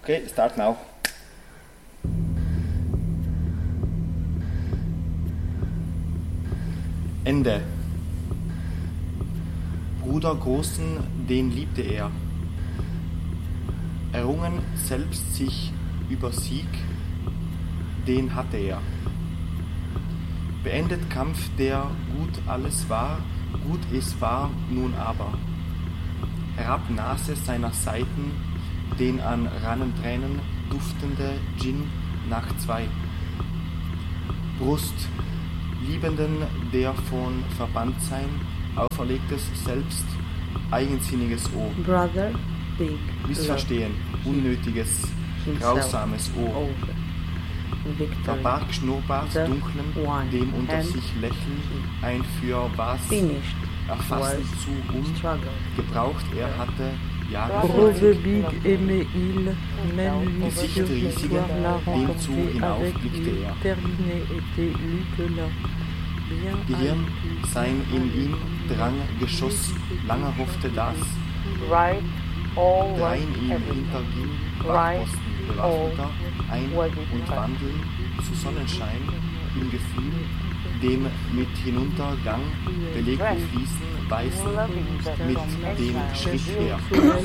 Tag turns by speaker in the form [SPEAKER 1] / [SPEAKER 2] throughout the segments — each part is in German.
[SPEAKER 1] Okay, start now. Ende. Bruder Großen, den liebte er. Errungen selbst sich über Sieg, den hatte er. Beendet Kampf, der gut alles war, gut es war nun aber. Herab Nase seiner Seiten, den an Rannentränen duftende Gin nach 2. Brust, Liebenden, der von Verbanntsein auferlegtes Selbst, eigensinniges O.
[SPEAKER 2] Brother, big,
[SPEAKER 1] Missverstehen, unnötiges, grausames O. Verbarg Schnurrbart dunklem, dem unter sich Lächeln ein für was erfassen zu gebraucht er hatte Jahre Gesicht riesigen, dem zu hinauf blickte er. Gehirn, sein in ihm drang Geschoss, langer hoffte das, drein ihm hinterging, Wachposten bewaffneter, ein- und wandeln zu Sonnenschein im Gefühl, dem mit Hinuntergang belegten Fließen weißen, mit dem Schritt her.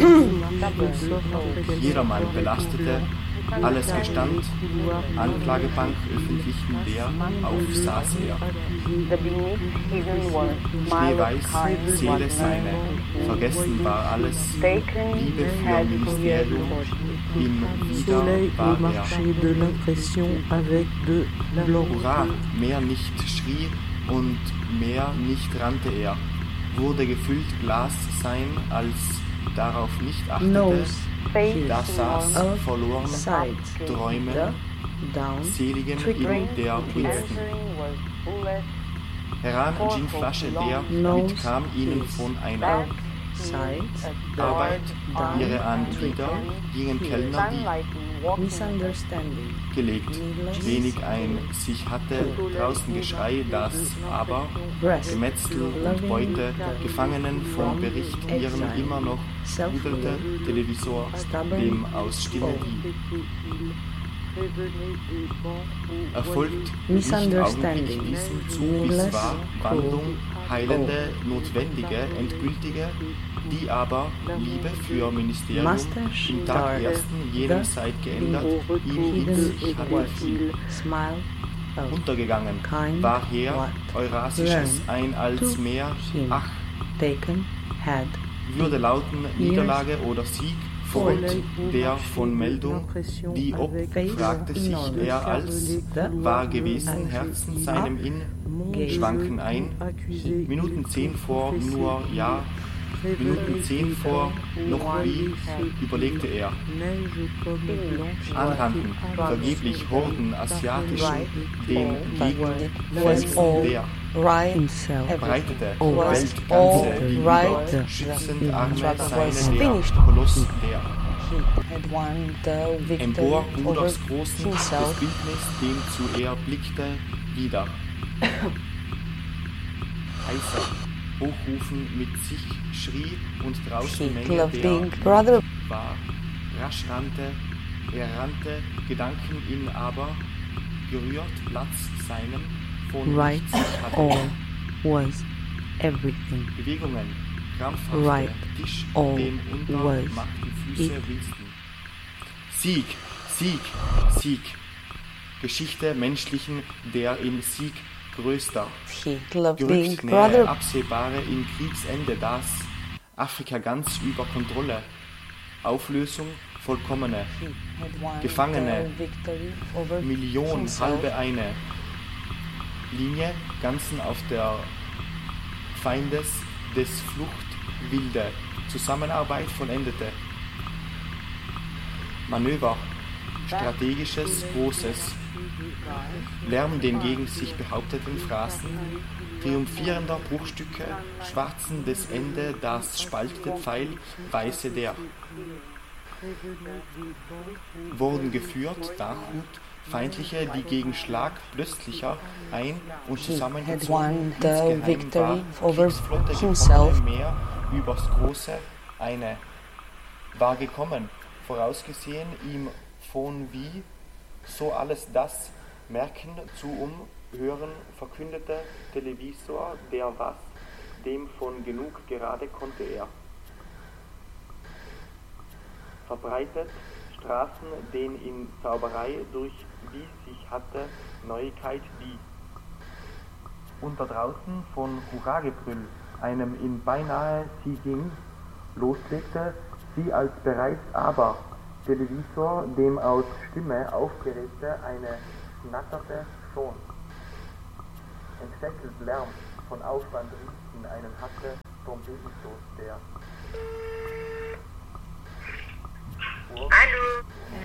[SPEAKER 1] Jedermann belastete, alles gestand, Anklagebank öffentlichen der, auf saß er. Schneeweiß, Seele seine, vergessen war alles, Liebe für Ministerium, im Wieder war er. Hurra, mehr nicht schrie und mehr nicht rannte er, wurde gefüllt Glas sein, als darauf nicht achtete, da saß verloren, Träumen, seligen in der Winston. Heran Ginflasche der mitkam ihnen von einer Arbeit, ihre Anbieter gingen Kellner, die gelegt, wenig ein sich hatte, draußen Geschrei, das aber Gemetzel und Beute, Gefangenen vom Bericht ihren immer noch sprudelte Televisor, dem aus Stimme die erfolgt nicht augenblicklich diesem zu, bis war Wandlung, heilende, notwendige, endgültige, die aber Liebe für Ministerium im Tag ersten jenem Zeit geändert, ihm in sich hatte viel untergegangen, war her Eurasisches ein als mehr, ach, würde lauten Niederlage oder Sieg, Freund der von Meldung, die ob, fragte sich er als, war gewesen Herzen seinem in, schwanken ein, Minuten 10 vor, nur ja, Minuten 10 vor, noch wie, überlegte er. Anrannten, vergeblich Horden asiatischen, dem Gegner, Felsen der, breitete, Weltganze gegenüber, schützend Arme seine der, Koloss der. Empor Bruders Großen, des Bildnis, dem zu er blickte, wieder. Heißer, hochrufen mit sich, schrie und draußen Menge der war. Rasch rannte, er rannte, Gedanken ihn aber, gerührt Platz seinem, von nichts hatte. Bewegungen, krampfhafte, Tisch, dem unter machten Füße Winston. Sieg, Sieg, Sieg. Geschichte menschlichen, der im Sieg größter. Gerückt näher, absehbare im Kriegsende das. Afrika ganz über Kontrolle. Auflösung vollkommene. Gefangene. Million, halbe eine. Linie, ganzen auf der Feindes des Flucht wilde. Zusammenarbeit vollendete. Manöver. Strategisches, Großes. Lärm den gegen sich behaupteten Phrasen, triumphierender Bruchstücke, schwarzen des Ende, das spaltete Pfeil, weiße der. Wurden geführt, Dachhut, feindliche, die gegen Schlag plötzlicher ein- und zusammengezogen insgeheim war, Kriegsflotte Gefangene mehr übers Große, eine war gekommen, vorausgesehen ihm von wie, so alles das merken zu hören, verkündete Televisor, der was, dem von genug gerade konnte er. Verbreitet Straßen den in Zauberei durch wie sich hatte Neuigkeit die. Unter draußen von Hurragebrüll, einem in beinahe sie ging, loslegte sie als bereits aber Televisor, dem aus Stimme aufgeregte eine schnatterte schon. Entsetzelt Lärm von Aufwand richten einen hatte Trompetenstoß der.
[SPEAKER 2] Hallo.